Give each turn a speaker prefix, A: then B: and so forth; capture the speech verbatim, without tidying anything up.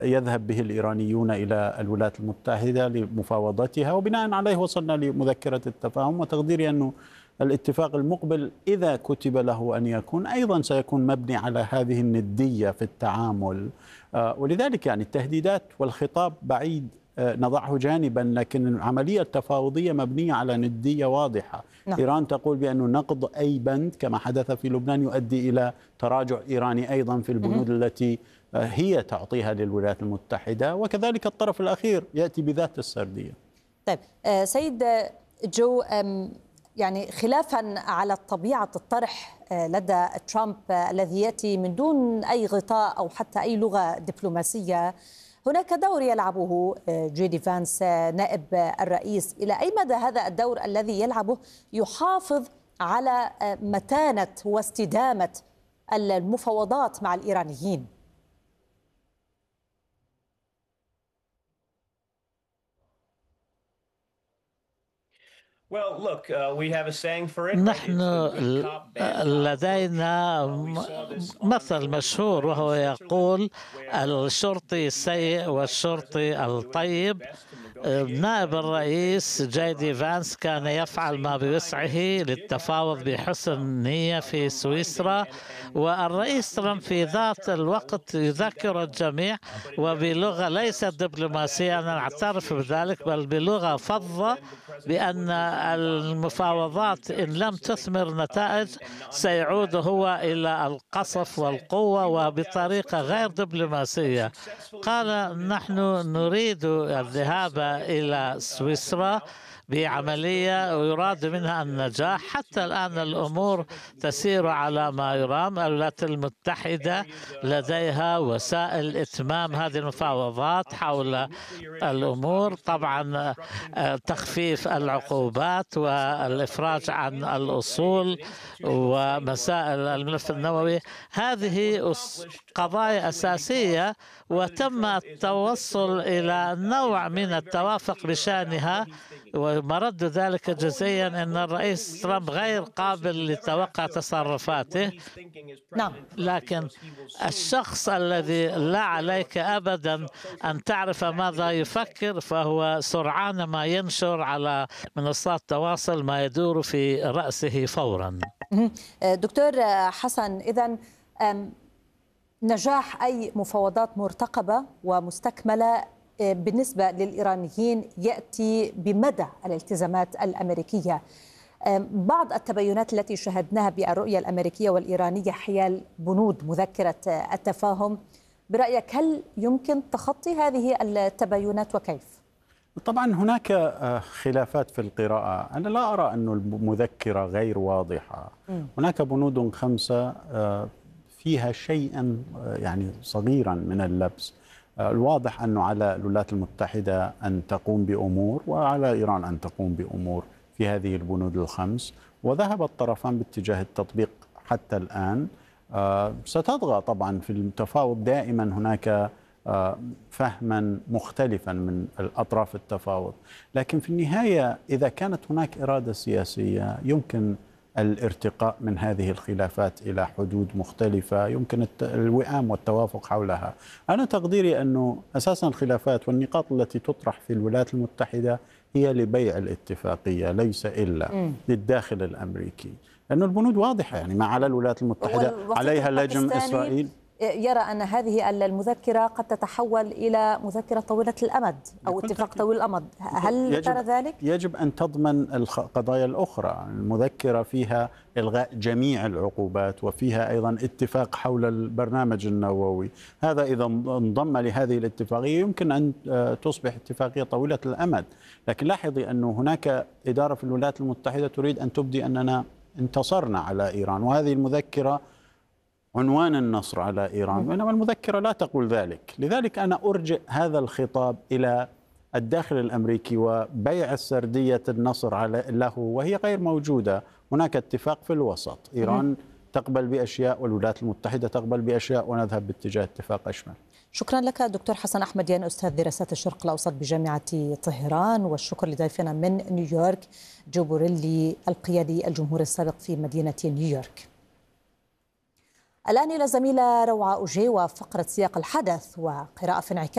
A: يذهب به الإيرانيون إلى الولايات المتحدة لمفاوضتها، وبناء عليه وصلنا لمذكرة التفاهم. وتقديري أنه الاتفاق المقبل إذا كتب له أن يكون أيضا سيكون مبني على هذه الندية في التعامل. ولذلك يعني التهديدات والخطاب بعيد نضعه جانبا، لكن العملية التفاوضية مبنية على ندية واضحة. نعم. إيران تقول بأن نقض أي بند كما حدث في لبنان يؤدي إلى تراجع إيراني أيضا في البنود م- التي هي تعطيها للولايات المتحدة، وكذلك الطرف الأخير يأتي بذات السردية.
B: طيب سيد جو، يعني خلافا على طبيعة الطرح لدى ترامب الذي يأتي من دون أي غطاء أو حتى أي لغة دبلوماسية، هناك دور يلعبه جي دي فانس نائب الرئيس. إلى أي مدى هذا الدور الذي يلعبه يحافظ على متانة واستدامة المفاوضات مع الإيرانيين؟
C: نحن لدينا مثل مشهور وهو يقول الشرطي السيء والشرطي الطيب. نائب الرئيس جي دي فانس كان يفعل ما بوسعه للتفاوض بحسن نية في سويسرا، والرئيس ترامب في ذات الوقت يذكر الجميع وبلغة ليست دبلوماسية، أنا أعترف بذلك، بل بلغة فظة، بأن المفاوضات إن لم تثمر نتائج سيعود هو إلى القصف والقوة وبطريقة غير دبلوماسية. قال نحن نريد الذهاب إلى سويسرا بعملية ويراد منها النجاح. حتى الآن الأمور تسير على ما يرام. الولايات المتحدة لديها وسائل إتمام هذه المفاوضات حول الأمور، طبعا تخفيف العقوبات والإفراج عن الأصول ومسائل الملف النووي. هذه قضايا أساسية وتم التوصل إلى نوع من التوافق بشأنها، ومرد ذلك جزئيا أن الرئيس ترامب غير قابل لتوقع تصرفاته.
B: نعم.
C: لكن الشخص الذي لا عليك أبدا أن تعرف ماذا يفكر فهو سرعان ما ينشر على منصات التواصل ما يدور في رأسه فورا.
B: دكتور حسن، إذن نجاح أي مفاوضات مرتقبة ومستكملة بالنسبة للإيرانيين يأتي بمدى الالتزامات الأمريكية. بعض التباينات التي شاهدناها بالرؤية الأمريكية والإيرانية حيال بنود مذكرة التفاهم، برأيك هل يمكن تخطي هذه التباينات وكيف؟
A: طبعا هناك خلافات في القراءة. أنا لا أرى أن المذكرة غير واضحة. هناك بنود خمسة فيها شيئا يعني صغيرا من اللبس. الواضح أنه على الولايات المتحدة أن تقوم بأمور وعلى إيران أن تقوم بأمور في هذه البنود الخمس، وذهب الطرفان باتجاه التطبيق حتى الآن. ستطغى طبعا في التفاوض دائما هناك فهما مختلفا من الأطراف التفاوض، لكن في النهاية إذا كانت هناك إرادة سياسية يمكن الارتقاء من هذه الخلافات إلى حدود مختلفة يمكن الوئام والتوافق حولها. أنا تقديري أنه أساسا الخلافات والنقاط التي تطرح في الولايات المتحدة هي لبيع الاتفاقية ليس إلا م. للداخل الأمريكي، لأن البنود واضحة. يعني ما على الولايات المتحدة عليها لجم إسرائيل
B: يرى أن هذه المذكرة قد تتحول إلى مذكرة طويلة الأمد أو اتفاق طويل الأمد. هل ترى ذلك؟
A: يجب أن تضمن القضايا الأخرى. المذكرة فيها إلغاء جميع العقوبات وفيها أيضا اتفاق حول البرنامج النووي. هذا إذا انضم لهذه الاتفاقية يمكن أن تصبح اتفاقية طويلة الأمد. لكن لاحظي أن هناك إدارة في الولايات المتحدة تريد أن تبدي أننا انتصرنا على إيران، وهذه المذكرة عنوان النصر على إيران، وإنما المذكرة لا تقول ذلك. لذلك أنا أرجئ هذا الخطاب إلى الداخل الأمريكي وبيع السردية النصر على له وهي غير موجودة. هناك اتفاق في الوسط، إيران تقبل بأشياء والولايات المتحدة تقبل بأشياء، ونذهب باتجاه اتفاق أشمل.
B: شكرا لك دكتور حسن أحمديان، أستاذ دراسات الشرق الأوسط بجامعة طهران، والشكر لضيفنا من نيويورك جو بوريلي القيادي الجمهوري السابق في مدينة نيويورك. الآن إلى زميلة روعة أوجي وفقرة سياق الحدث وقراءة في انعكاس